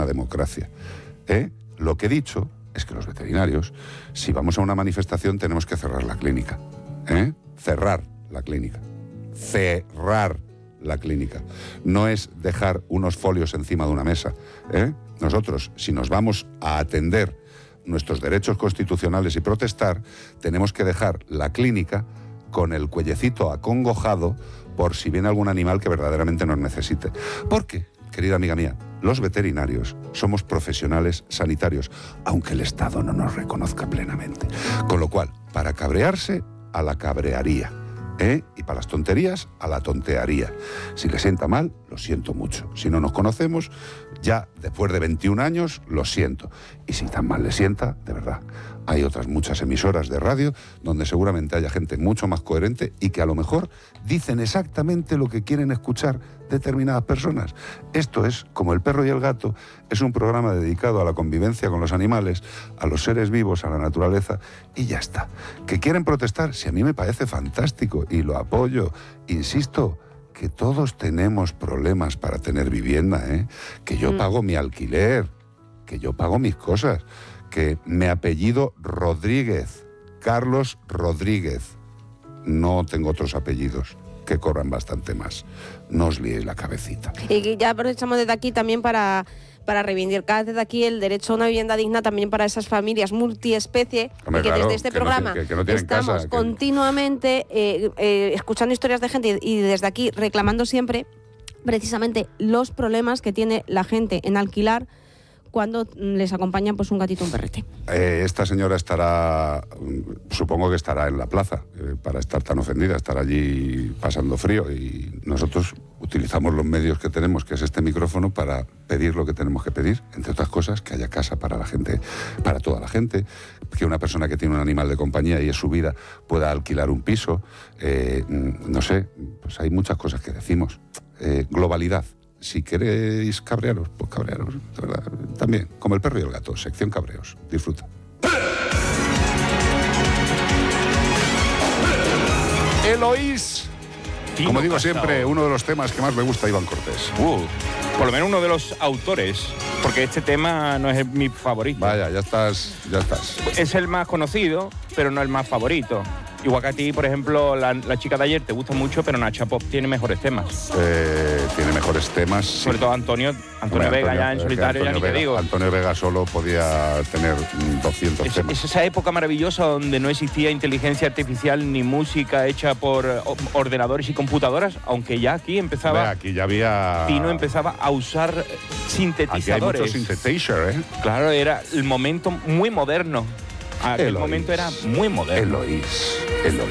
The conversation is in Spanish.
democracia. Lo que he dicho es que los veterinarios, si vamos a una manifestación, tenemos que cerrar la clínica. Cerrar la clínica. Cerrar la clínica. No es dejar unos folios encima de una mesa. Nosotros, si nos vamos a atender nuestros derechos constitucionales y protestar, tenemos que dejar la clínica con el cuellecito acongojado por si viene algún animal que verdaderamente nos necesite. Porque, querida amiga mía, los veterinarios somos profesionales sanitarios, aunque el Estado no nos reconozca plenamente. Con lo cual, para cabrearse, a la cabrearía. Y para las tonterías, a la tontearía. Si le sienta mal, lo siento mucho. Si no nos conocemos, ya después de 21 años, lo siento. Y si tan mal le sienta, de verdad, hay otras muchas emisoras de radio donde seguramente haya gente mucho más coherente y que a lo mejor dicen exactamente lo que quieren escuchar determinadas personas. Esto es, como El perro y el gato, es un programa dedicado a la convivencia con los animales, a los seres vivos, a la naturaleza, y ya está. ¿Que quieren protestar? Si a mí me parece fantástico y lo apoyo, insisto, que todos tenemos problemas para tener vivienda, que yo pago mi alquiler, que yo pago mis cosas, que me apellido Rodríguez, Carlos Rodríguez, no tengo otros apellidos que cobran bastante más. No os liéis la cabecita. Y ya aprovechamos desde aquí también para reivindicar desde aquí el derecho a una vivienda digna también para esas familias multiespecie. Hombre, que claro, desde este programa que no tienen estamos casa, continuamente escuchando historias de gente y desde aquí reclamando siempre precisamente los problemas que tiene la gente en alquilar cuando les acompañan pues un gatito o un perrete. Esta señora estará, supongo que estará en la plaza, para estar tan ofendida, estar allí pasando frío, y nosotros utilizamos los medios que tenemos, que es este micrófono, para pedir lo que tenemos que pedir, entre otras cosas, que haya casa para la gente, para toda la gente, que una persona que tiene un animal de compañía y es su vida pueda alquilar un piso, no sé, pues hay muchas cosas que decimos. Globalidad. Si queréis cabrearos, pues cabrearos, de verdad. También, como El perro y el gato, sección cabreos. Disfruta. Eloís. Como digo siempre, uno de los temas que más me gusta, Iván Cortés. Por lo menos uno de los autores, porque este tema no es mi favorito. Vaya, ya estás. Es el más conocido, pero no el más favorito. Igual que a ti, por ejemplo, la chica de ayer te gusta mucho, pero Nacha Pop tiene mejores temas. Tiene mejores temas. Sobre todo Antonio Vega, ya en solitario, ya ni te digo. Antonio Vega solo podía tener 200 temas. Es esa época maravillosa donde no existía inteligencia artificial ni música hecha por ordenadores y computadoras, aunque ya aquí empezaba... Aquí ya había... Tino empezaba a usar sintetizadores. Aquí hay mucho synthesizer, Claro, era el momento muy moderno. Aquel momento era muy moderno. Eloís.